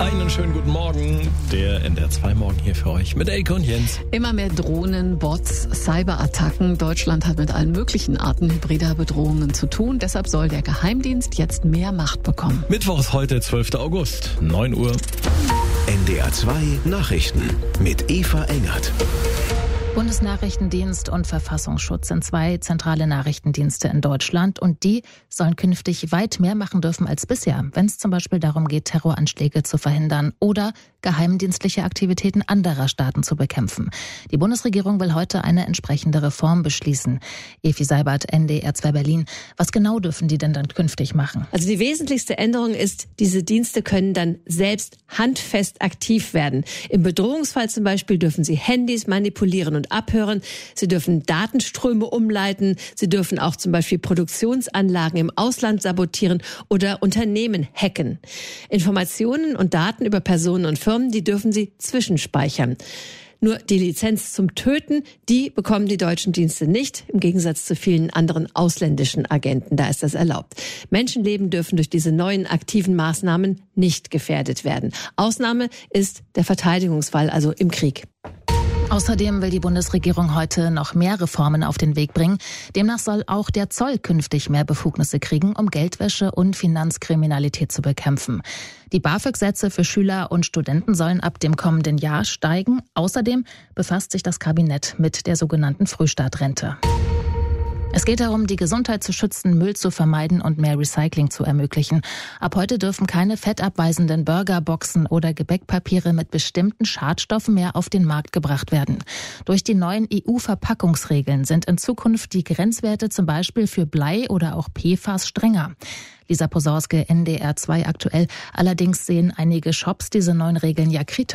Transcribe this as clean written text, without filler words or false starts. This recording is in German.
Einen schönen guten Morgen. Der NDR 2 Morgen hier für euch mit Elke und Jens. Immer mehr Drohnen, Bots, Cyberattacken. Deutschland hat mit allen möglichen Arten hybrider Bedrohungen zu tun. Deshalb soll der Geheimdienst jetzt mehr Macht bekommen. Mittwoch ist heute, 12. August, 9 Uhr. NDR 2 Nachrichten mit Eva Engert. Bundesnachrichtendienst und Verfassungsschutz sind zwei zentrale Nachrichtendienste in Deutschland und die sollen künftig weit mehr machen dürfen als bisher, wenn es zum Beispiel darum geht, Terroranschläge zu verhindern oder geheimdienstliche Aktivitäten anderer Staaten zu bekämpfen. Die Bundesregierung will heute eine entsprechende Reform beschließen. Evi Seibert, NDR 2 Berlin. Was genau dürfen die denn dann künftig machen? Also die wesentlichste Änderung ist, diese Dienste können dann selbst handfest aktiv werden. Im Bedrohungsfall zum Beispiel dürfen sie Handys manipulieren und abhören. Sie dürfen Datenströme umleiten. Sie dürfen auch zum Beispiel Produktionsanlagen im Ausland sabotieren oder Unternehmen hacken. Informationen und Daten über Personen und Firmen, die dürfen sie zwischenspeichern. Nur die Lizenz zum Töten, die bekommen die deutschen Dienste nicht, im Gegensatz zu vielen anderen ausländischen Agenten. Da ist das erlaubt. Menschenleben dürfen durch diese neuen aktiven Maßnahmen nicht gefährdet werden. Ausnahme ist der Verteidigungsfall, also im Krieg. Außerdem will die Bundesregierung heute noch mehr Reformen auf den Weg bringen. Demnach soll auch der Zoll künftig mehr Befugnisse kriegen, um Geldwäsche und Finanzkriminalität zu bekämpfen. Die BAföG-Sätze für Schüler und Studenten sollen ab dem kommenden Jahr steigen. Außerdem befasst sich das Kabinett mit der sogenannten Frühstartrente. Es geht darum, die Gesundheit zu schützen, Müll zu vermeiden und mehr Recycling zu ermöglichen. Ab heute dürfen keine fettabweisenden Burgerboxen oder Gebäckpapiere mit bestimmten Schadstoffen mehr auf den Markt gebracht werden. Durch die neuen EU-Verpackungsregeln sind in Zukunft die Grenzwerte zum Beispiel für Blei oder auch PFAS strenger. Lisa Posorske, NDR 2 aktuell. Allerdings sehen einige Shops diese neuen Regeln ja kritisch.